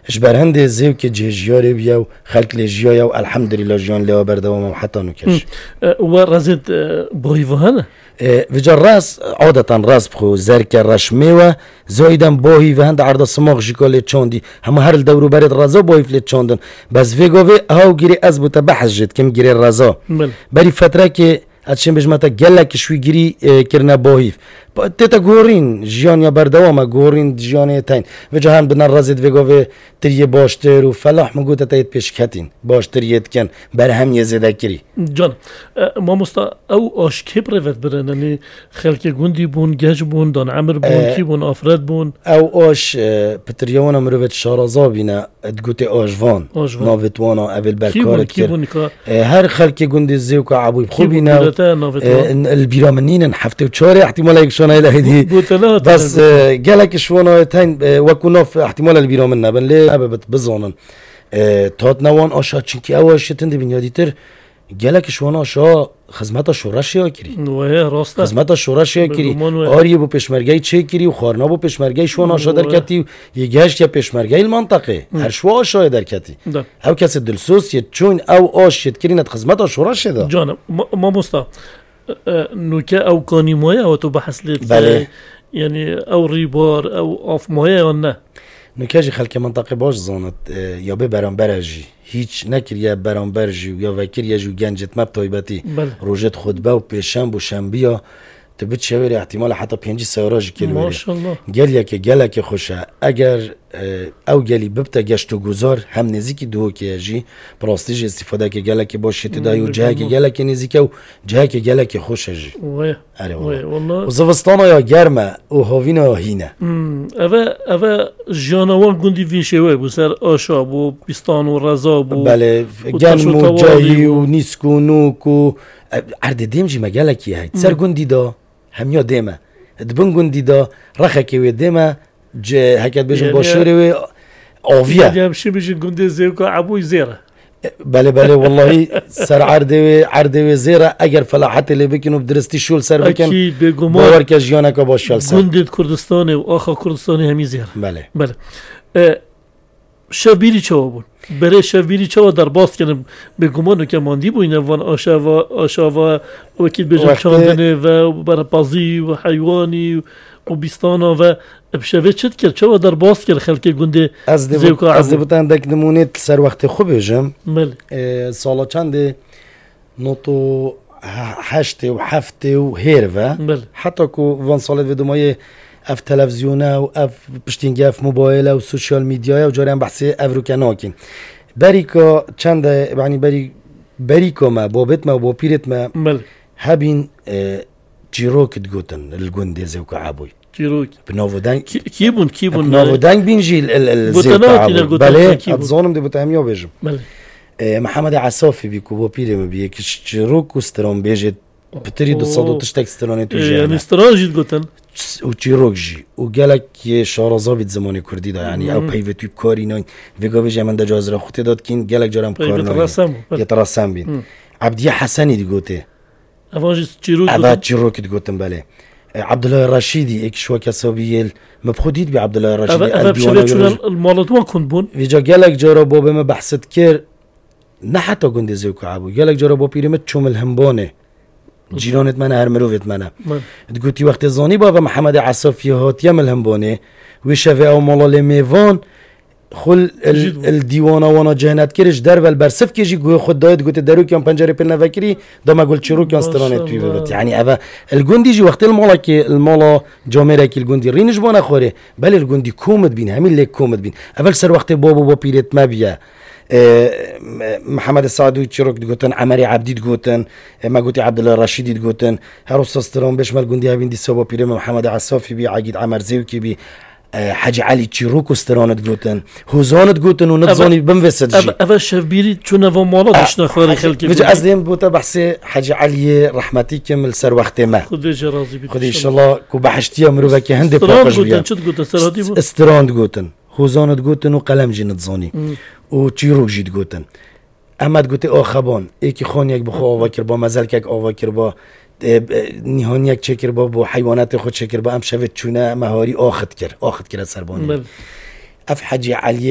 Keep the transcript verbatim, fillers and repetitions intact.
اش برهند زیو که جهجیاری بیا و خلق لجیایا و الحمدلله جان لوا بردوام و حتی نکش و رزد بایی وهنه وجا راس عادتا راس بخو زرك رشمه زايدن باهي وهند عرض سماغ جيكالي تشاندي هما هر الدورو برد رزا باهي فلت تشاندن بس فيغوفي هاو گيري از بوتا بحث جد كم گيري رزا بري فترة كي اتشم بجمتا گلك شوي گيري كرنا باهي تيتا گورين جيان يا بردوام گورين جيان تاين وجا هم بنا رزد فيغوفي تريه باشتر و فلاح مگوتا تايت پیش كتين باشتر يتكن برهم يزيدا كري جان ما مستا او اش كبر ود برنني خلق گوندي بون گج بون دان عمر بون كي بون افراد بون او اش بتريونا مروت شارازا بينا تگوتي اجوان نافتوانا اول بركار كر هر خلق گوندي زيوكا عبو خوبينا البيرامنين حفته وشاري احتمال شونا الهدي بس قالك شونا تين وكنا في احتمال البيرامن نبن ليه ابد بزانن تات نوان اشا چنكي اواش تند بنياديتر قالك شونا اشا خدمت شورش یا کری وای راسته خدمت شورش یا کری آریه بو پشمرگی چه کری و خارنا بو پشمرگی شونا اشا در کتی یه گشت یا پشمرگی المنطقه هر شوا اشا در کتی او کس دلسوس یه چون او آش یه کری نت خدمت شورش دا جانم ما مستا نوکه او کانی مایه او تو بحث لیت بله يعني او ريبار او اف مایه یا نه نکاجی خلک منطقه باش زانت یا به برانبرجی هیچ نکریه برانبرجی یا وکریه جو گنجت مب طایبتی روجت خطبه و پیشنب و شنبیا تبت شوری احتمال حتی پنجی سیاراج کلوری ماشاءالله گلیه که گله که خوشه اگر او گلی ببتا گشت و گذار هم نزیکی دو که جی پراستیج استفاده که گله که باشه تدایی و جه که گله که نزیکه و جه که گله که خوشه جی وای وای والله و زوستانا یا گرمه و هاوینا یا هینه اوه اوه جانوان گوندی ویشوه بو سر آشا بو بیستان و رزا بو بله گرم و جایی و نیسک و نوک و عرد دیم جی مگله که هید سر گوندی دا همیا دیمه دبن گوندی دا رخه که وی دیمه جه هکت بيجن باشوری و آویه دیدیم شی بيجن گنده زیوکا عبوی زیره بله بله والله سر عرده و عرده و زیره اگر فلاحت اللي بکن و بدرستی شول سر بکن باور که جیانه که باش شل سر گنده کردستانی و آخا کردستانی همی زیره بله بله شبیری چوا بون برای شبیری چوا در باست کنم به گمانو که ماندی بوینه وان آشا و آشا و وکیل بيجن چاندنه و برپازی و حیوانی و بیستانا و بشوه چت کرد چوا در باست کرد خلک گنده زیوکا از دبتن دک نمونه سر وقت خوبه جم بله سالا چنده نوتو هشته و هفته و هیروه بله حتی که وان سالت ودومای اف تلویزیونه و اف پشتینگه اف موبایل و سوشال میدیا و جاری هم بحثی افروکه ناکین بری که چنده یعنی بری بری که ما بابت ما و با پیرت ما بله هبین چیروک دگوتن الگنده زیوکا عبوی چیروک بناودن کی بون کی بون بناودن بینجی الزیوکا عبوی بله اتظانم دی بتاهم یا بیجم بله محمد عصافی بی کو با پیرم بی که چیروک استران بیجد بتری دو صد و تشتک استرانه تو جهنه یعنی استران جید گوتن و چیروک جی و گلک شارازاوید زمان کردی دا یعنی او پیوت توی کاری ناین ویگا بیجه من دا جاز را خودی داد کین گلک جارم کار ناین یترسم بین عبدی حسنی دی گوته اوانجی چیروک اوه چیروک دی گوتن بله عبدالله رشیدی ایک شو کسابیل مبخودید بی عبدالله رشیدی اوه بشبه چون المالتوان کند بون ویجا گلک جارا با بیم بحثت کر نه حتی گنده زیوکو عبو گلک جارا با پیرمت چوم الهمبانه جيرانت منه هر مروفت منه تقولتي وقت زاني بابا محمد عصافي هات يم الهمبانه وشفه او ملال ميوان خل الديوانه وانا جهنت كرش در والبرسف كيجي گوه خود دايت قلت درو كان پنجره پل نفكري دا ما قلت شروع كان استرانت توي ببت يعني اوه الگوندي جي وقت المالا كي المالا جامره كي الگوندي رينش بانا خوره بل الگوندي كومد بين همين ليك كومد بين اول سر وقت بابا با بيرت ما بيه محمد السعدوي چروک دگوتن عمری عبدی دگوتن ما گوتی عبدالله رشیدی دگوتن هر استران بشمل گوندی هاوین دی سبا پیرم محمد عصافی بی عقید عمر زیوکی بی حاج علی چروک استران دگوتن حوزان دگوتن و نتزانی بموسد جی اول شفبیری چون اوا مالا دشنا خاری خلکی بجا از دیم بوتا بحث حاج علی رحمتی کمل سر وقت ما خودش راضی بی خود انشالله کو بحشتی امرو که هند پاکش بیا استران دگوتن حوزان دگوتن و قلم جی نتزانی و چیروک جید گوتن احمد گوته آخبان ایکی خان یک بخوا آوا کر با مزل که آوا کر با نیهان یک چکر با با حیوانات خود چکر با ام شوید چونه مهاری آخد کر آخد کر سربانی اف حجی علی